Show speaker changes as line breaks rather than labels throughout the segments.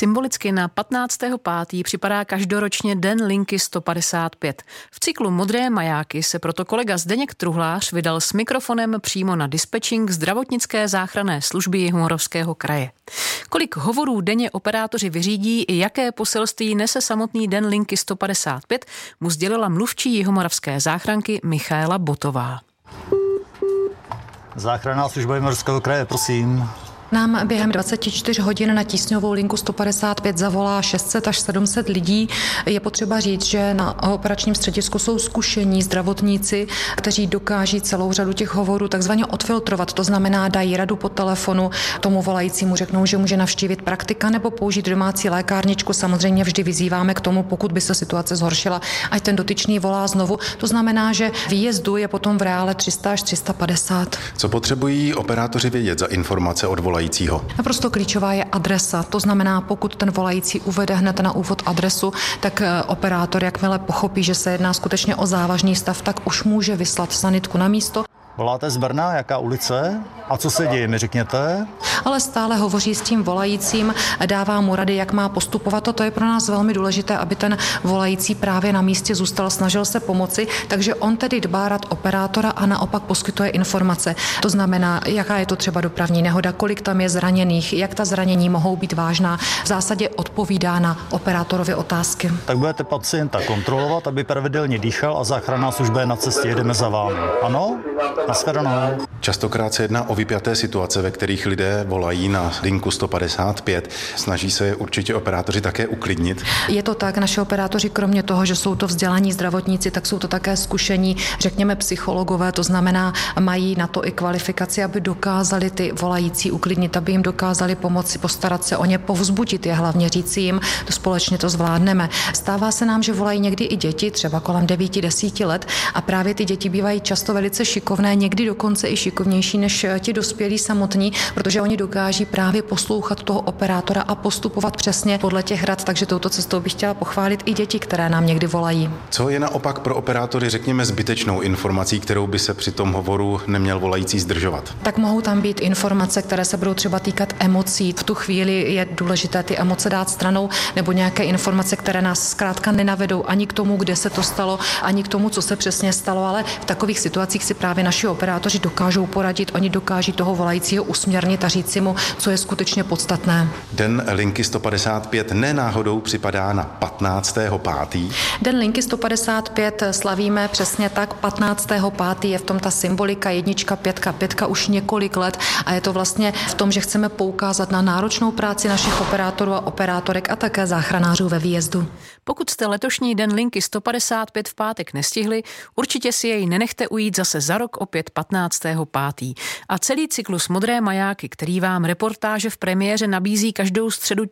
Symbolicky na 15.5. připadá každoročně Den linky 155. V cyklu Modré majáky se proto kolega Zdeněk Truhlář vydal s mikrofonem přímo na dispečing zdravotnické záchranné služby Jihomoravského kraje. Kolik hovorů denně operátoři vyřídí i jaké poselství nese samotný Den linky 155, mu sdělila mluvčí jihomoravské záchranky Michaela Botová.
Záchranná služba Jihomoravského kraje, prosím.
Nám během 24 hodin na tísňovou linku 155 zavolá 600 až 700 lidí. Je potřeba říct, že na operačním středisku jsou zkušení zdravotníci, kteří dokáží celou řadu těch hovorů takzvaně odfiltrovat. To znamená, dají radu po telefonu, tomu volajícímu řeknou, že může navštívit praktika nebo použít domácí lékárničku. Samozřejmě vždy vyzýváme k tomu, pokud by se situace zhoršila, ať ten dotyčný volá znovu. To znamená, že výjezdu je potom v reále 300 až 350.
Co potřebují operátoři vědět za informace od volajícího?
Naprosto klíčová je adresa. To znamená, pokud ten volající uvede hned na úvod adresu, tak operátor, jakmile pochopí, že se jedná skutečně o závažný stav, tak už může vyslat sanitku na místo.
Voláte z Brna, jaká ulice? A co se děje, mi řekněte?
Ale stále hovoří s tím volajícím, dává mu rady, jak má postupovat. To je pro nás velmi důležité, aby ten volající právě na místě zůstal, snažil se pomoci, takže on tedy dbá rad operátora a naopak poskytuje informace. To znamená, jaká je to třeba dopravní nehoda, kolik tam je zraněných, jak ta zranění mohou být vážná. V zásadě odpovídá na operátorově otázky.
Tak budete pacienta kontrolovat, aby pravidelně dýchal a záchranná služba je na cestě, jedeme za vámi. Ano? Nashledanou.
Častokrát se jedná o vypjaté situace, ve kterých lidé volají na linku 155. Snaží se určitě operátoři také uklidnit.
Je to tak, naši operátoři kromě toho, že jsou to vzdělaní zdravotníci, tak jsou to také zkušení, řekněme psychologové, to znamená, mají na to i kvalifikaci, aby dokázali ty volající uklidnit, aby jim dokázali pomoci, postarat se o ně, povzbudit je, hlavně říci jim, to společně to zvládneme. Stává se nám, že volají někdy i děti, třeba kolem 9-10 let a právě ty děti bývají často velice šikovné, někdy dokonce i šikovnější než ti dospělí samotní, protože oni dokáží právě poslouchat toho operátora a postupovat přesně podle těch rad, takže touto cestou bych chtěla pochválit i děti, které nám někdy volají.
Co je naopak pro operátory, řekněme, zbytečnou informací, kterou by se při tom hovoru neměl volající zdržovat?
Tak mohou tam být informace, které se budou třeba týkat emocí. V tu chvíli je důležité ty emoce dát stranou, nebo nějaké informace, které nás zkrátka nenavedou ani k tomu, kde se to stalo, ani k tomu, co se přesně stalo, ale v takových situacích si právě naši operátoři dokážou poradit, oni dokáží toho volajícího usměrnit a říct si mu, co je skutečně podstatné.
Den linky 155 nenáhodou připadá na 15.5.
Den linky 155 slavíme přesně tak 15.5. je v tom ta symbolika 1, 5, 5 už několik let a je to vlastně v tom, že chceme poukázat na náročnou práci našich operátorů a operátorek a také záchranářů ve výjezdu.
Pokud jste letošní Den linky 155 v pátek nestihli, určitě si jej nenechte ujít zase za rok opět 15.5. A celý cyklus Modré majáky, který vám reportáže v premiéře nabízí každou středu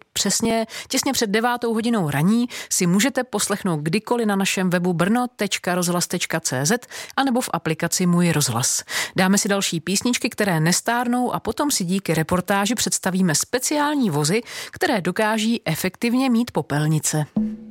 těsně před 9 hodinou raní, si můžete poslechnout kdykoliv na našem webu brno.rozhlas.cz anebo v aplikaci Můj rozhlas. Dáme si další písničky, které nestárnou a potom si díky reportáži představíme speciální vozy, které dokáží efektivně mít popelnice.